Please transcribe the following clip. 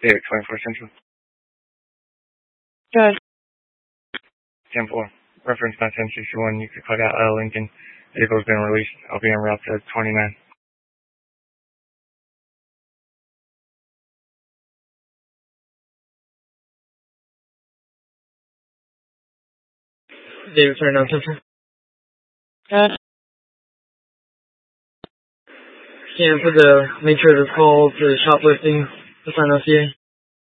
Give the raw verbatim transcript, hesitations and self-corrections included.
David, twenty-four Central. Good. ten four. Reference nine ten sixty-one. You could call out L. Lincoln. Vehicle's been released. I'll be en route to twenty-nine. David, twenty-nine Central. Good. Can for the nature of this call to shoplifting, the sign O C A.